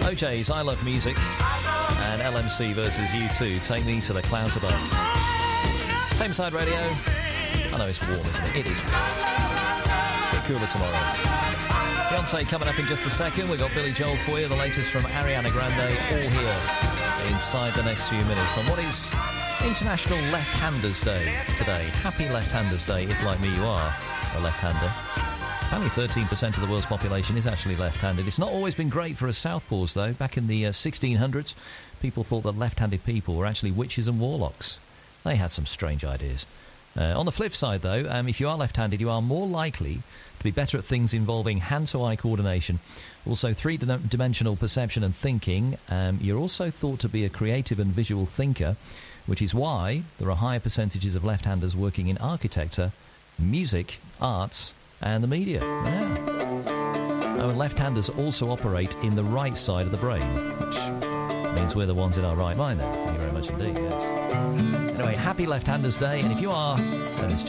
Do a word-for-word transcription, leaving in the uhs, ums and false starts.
O J's I Love Music and L M C versus U two, Take Me to the Clouds Above. Same side radio. I know it's warm, isn't it? It is warm. A bit cooler tomorrow. Beyonce coming up in just a second. We've got Billy Joel for you, the latest from Ariana Grande, all here inside the next few minutes. And what is International Left-Handers Day today? Happy Left-Handers Day, if like me you are a left-hander. Only thirteen percent of the world's population is actually left-handed. It's not always been great for us southpaws, though. Back in the uh, sixteen hundreds, people thought that left-handed people were actually witches and warlocks. They had some strange ideas. Uh, on the flip side, though, um, if you are left-handed, you are more likely to be better at things involving hand-to-eye coordination, also three-dimensional perception and thinking. Um, you're also thought to be a creative and visual thinker, which is why there are higher percentages of left-handers working in architecture, music, arts, and the media. Yeah. Oh, and left-handers also operate in the right side of the brain, which means we're the ones in our right mind then. Thank you very much indeed, yes. Anyway, happy Left-Handers Day, and if you are, then it's